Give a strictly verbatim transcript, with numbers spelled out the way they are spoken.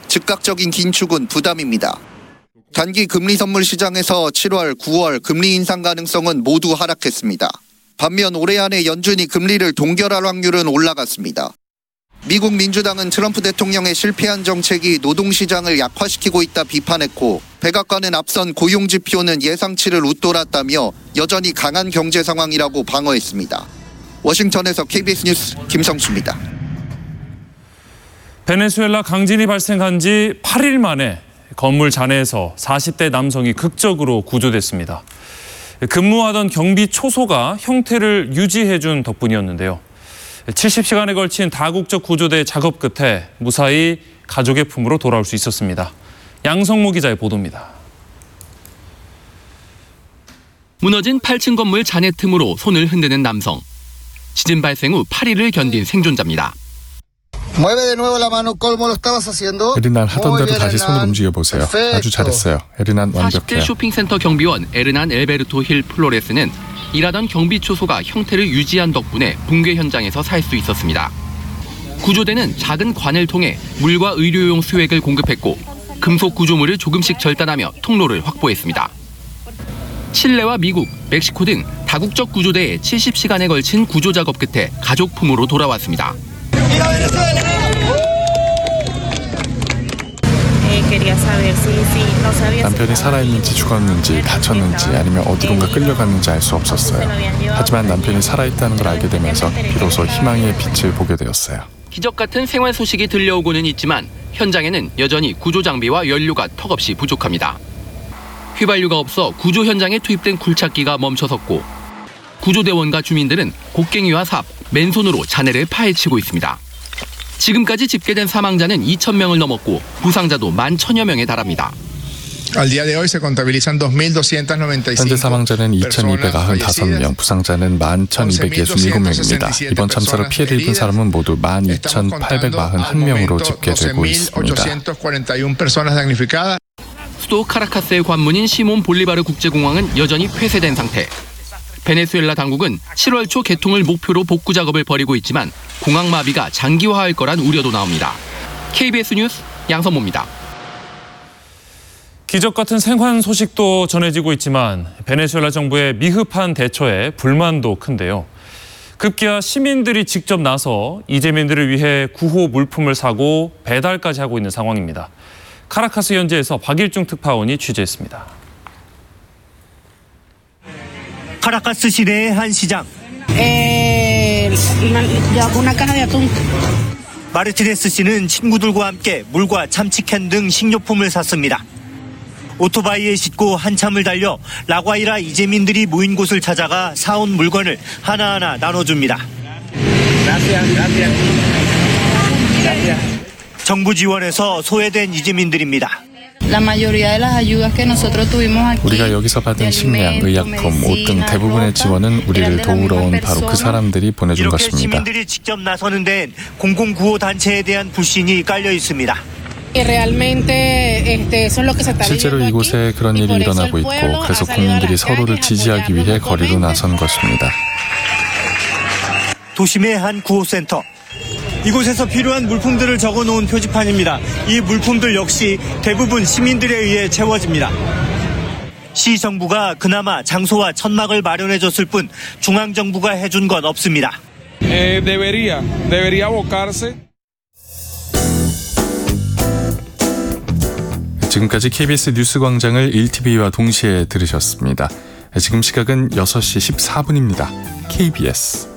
즉각적인 긴축은 부담입니다. 단기 금리 선물 시장에서 칠월, 구월 금리 인상 가능성은 모두 하락했습니다. 반면 올해 안에 연준이 금리를 동결할 확률은 올라갔습니다. 미국 민주당은 트럼프 대통령의 실패한 정책이 노동시장을 약화시키고 있다 비판했고, 백악관은 앞선 고용지표는 예상치를 웃돌았다며 여전히 강한 경제 상황이라고 방어했습니다. 워싱턴에서 케이비에스 뉴스 김성수입니다. 베네수엘라 강진이 발생한 지 팔 일 만에 건물 잔해에서 사십 대 남성이 극적으로 구조됐습니다. 근무하던 경비 초소가 형태를 유지해준 덕분이었는데요. 칠십 시간에 걸친 다국적 구조대 작업 끝에 무사히 가족의 품으로 돌아올 수 있었습니다. 양성모 기자의 보도입니다. 무너진 팔 층 건물 잔해 틈으로 손을 흔드는 남성. 지진 발생 후 팔 일을 견딘 생존자입니다. 에르난 하던 대로 다시 손을 움직여보세요. 아주 잘했어요. 에르난 완벽해요. 사십 대 쇼핑센터 경비원 에르난 엘베르토 힐 플로레스는 일하던 경비 초소가 형태를 유지한 덕분에 붕괴 현장에서 살 수 있었습니다. 구조대는 작은 관을 통해 물과 의료용 수액을 공급했고, 금속 구조물을 조금씩 절단하며 통로를 확보했습니다. 칠레와 미국, 멕시코 등 다국적 구조대의 칠십 시간에 걸친 구조 작업 끝에 가족 품으로 돌아왔습니다. 남편이 살아있는지 죽었는지 다쳤는지 아니면 어디론가 끌려갔는지 알 수 없었어요. 하지만 남편이 살아있다는 걸 알게 되면서 비로소 희망의 빛을 보게 되었어요. 기적 같은 생활 소식이 들려오고는 있지만 현장에는 여전히 구조 장비와 연료가 턱없이 부족합니다. 휘발유가 없어 구조 현장에 투입된 굴착기가 멈춰섰고, 구조대원과 주민들은 곡괭이와 삽, 맨손으로 잔해를 파헤치고 있습니다. 지금까지 집계된 사망자는 이천 명을 넘었고 부상자도 만 천여 명에 달합니다. 현재 사망자는 이천이백구십오 명, 부상자는 만 천이백육십칠 명입니다. 이번 참사로 피해를 입은 사람은 모두 만 이천팔백사십일 명으로 집계되고 있습니다. 수도 카라카스의 관문인 시몬 볼리바르 국제공항은 여전히 폐쇄된 상태. 베네수엘라 당국은 칠월 초 개통을 목표로 복구 작업을 벌이고 있지만 공항 마비가 장기화할 거란 우려도 나옵니다. 케이비에스 뉴스 양선모입니다. 기적 같은 생還소식도 전해지고 있지만 베네수엘라 정부의 미흡한 대처에 불만도 큰데요. 급기야 시민들이 직접 나서 이재민들을 위해 구호 물품을 사고 배달까지 하고 있는 상황입니다. 카라카스 현지에서 박일중 특파원이 취재했습니다. 카라카스 시내의 한 시장. 마르티네스 씨는 친구들과 함께 물과 참치캔 등 식료품을 샀습니다. 오토바이에 싣고 한참을 달려 라과이라 이재민들이 모인 곳을 찾아가 사온 물건을 하나하나 나눠줍니다. 정부 지원에서 소외된 이재민들입니다. 우리가 여기서 받은 식량, 의약품, 옷 등 대부분의 지원은 우리를 도우러 온 바로 그 사람들이 보내준 이렇게 것입니다. 시민들이 직접 나서는 데엔 공공구호 단체에 대한 불신이 깔려 있습니다. 실제로 이곳에 그런 일이 일어나고 있고, 그래서 국민들이 서로를 지지하기 위해 거리로 나선 것입니다. 도심의 한 구호센터. 이곳에서 필요한 물품들을 적어놓은 표지판입니다. 이 물품들 역시 대부분 시민들에 의해 채워집니다. 시 정부가 그나마 장소와 천막을 마련해줬을 뿐 중앙정부가 해준 건 없습니다. debería, debería abocarse. 지금까지 케이비에스 뉴스광장을 일 티비와 동시에 들으셨습니다. 지금 시각은 여섯 시 십사 분입니다. 케이비에스